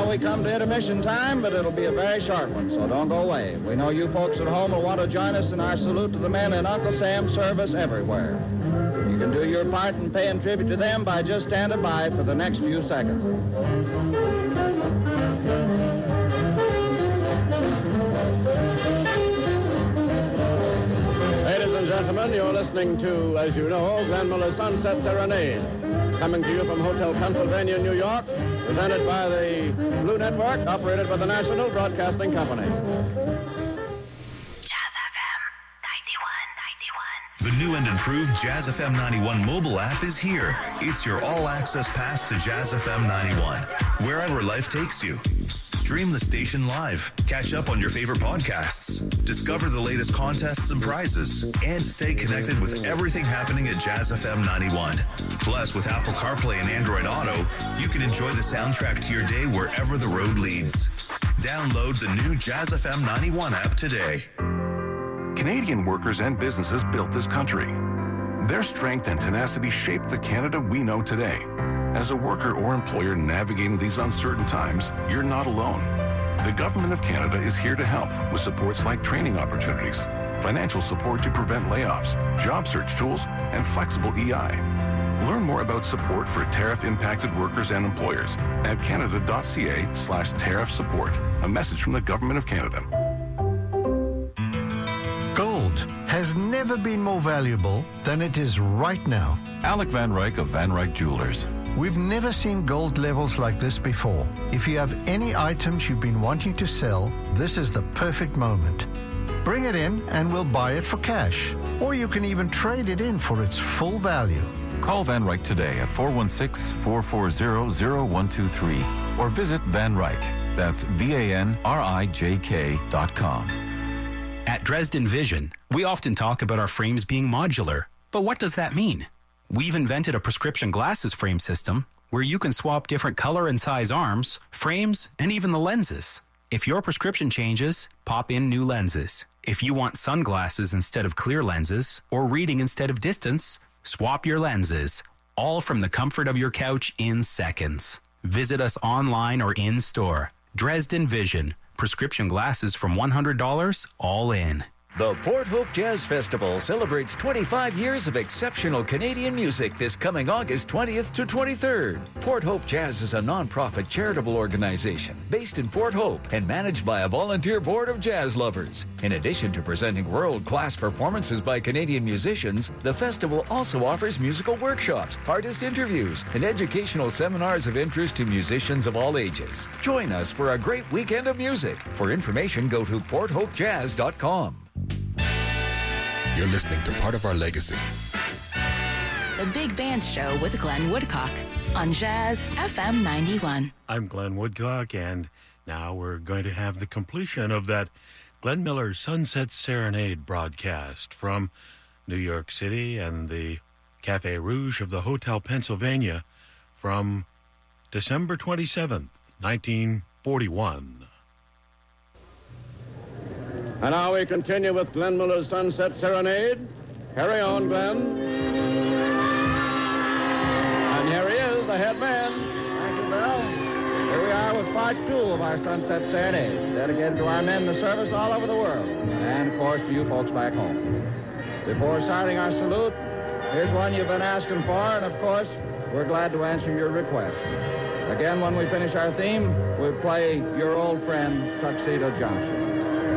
Now we come to intermission time, but it'll be a very short one, so don't go away. We know you folks at home will want to join us in our salute to the men in Uncle Sam's service everywhere. You can do your part in paying tribute to them by just standing by for the next few seconds. Ladies and gentlemen, you're listening to, as you know, Glenn Miller's Sunset Serenade, coming to you from Hotel Pennsylvania, New York, presented by the Blue Network, operated by the National Broadcasting Company. Jazz FM 91. The new and improved Jazz FM 91 mobile app is here. It's your all-access pass to Jazz FM 91, wherever life takes you. Stream the station live, catch up on your favorite podcasts, discover the latest contests and prizes, and stay connected with everything happening at Jazz FM 91. Plus, with Apple CarPlay and Android Auto, you can enjoy the soundtrack to your day wherever the road leads. Download the new Jazz FM 91 app today. Canadian workers and businesses built this country. Their strength and tenacity shaped the Canada we know today. As a worker or employer navigating these uncertain times, you're not alone. The Government of Canada is here to help with supports like training opportunities, financial support to prevent layoffs, job search tools, and flexible EI. Learn more about support for tariff-impacted workers and employers at canada.ca/tariff support. A message from the Government of Canada. Gold has never been more valuable than it is right now. Alec Van Ryk of Van Ryk Jewelers. We've never seen gold levels like this before. If you have any items you've been wanting to sell, this is the perfect moment. Bring it in and we'll buy it for cash. Or you can even trade it in for its full value. Call Van Ryk today at 416-440-0123 or visit Van Ryk. That's VANRIJK.com. At Dresden Vision, we often talk about our frames being modular. But what does that mean? We've invented a prescription glasses frame system where you can swap different color and size arms, frames, and even the lenses. If your prescription changes, pop in new lenses. If you want sunglasses instead of clear lenses or reading instead of distance, swap your lenses, all from the comfort of your couch in seconds. Visit us online or in store. Dresden Vision. Prescription glasses from $100, all in. The Port Hope Jazz Festival celebrates 25 years of exceptional Canadian music this coming August 20th to 23rd. Port Hope Jazz is a non-profit charitable organization based in Port Hope and managed by a volunteer board of jazz lovers. In addition to presenting world-class performances by Canadian musicians, the festival also offers musical workshops, artist interviews, and educational seminars of interest to musicians of all ages. Join us for a great weekend of music. For information, go to porthopejazz.com. You're listening to Part of Our Legacy. The Big Band Show with Glenn Woodcock on Jazz FM 91. I'm Glenn Woodcock, and now we're going to have the completion of that Glenn Miller Sunset Serenade broadcast from New York City and the Café Rouge of the Hotel Pennsylvania from December 27th, 1941. And now we continue with Glenn Miller's Sunset Serenade. Carry on, Glenn. And here he is, the head man. Thank you, Bill. Here we are with part 2 of our Sunset Serenade, dedicated to our men in the service all over the world, and, of course, to you folks back home. Before starting our salute, here's one you've been asking for, and, of course, we're glad to answer your request. Again, when we finish our theme, we'll play Your Old Friend, Tuxedo Johnson.